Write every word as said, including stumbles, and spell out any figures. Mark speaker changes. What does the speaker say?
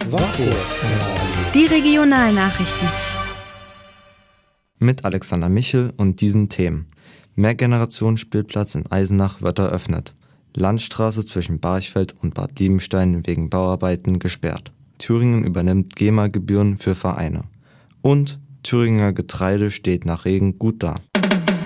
Speaker 1: Warburg.
Speaker 2: Die Regionalnachrichten.
Speaker 3: Mit Alexander Michel und diesen Themen. Mehrgenerationenspielplatz in Eisenach wird eröffnet. Landstraße zwischen Barchfeld und Bad Liebenstein wegen Bauarbeiten gesperrt. Thüringen übernimmt GEMA-Gebühren für Vereine. Und Thüringer Getreide steht nach Regen gut da.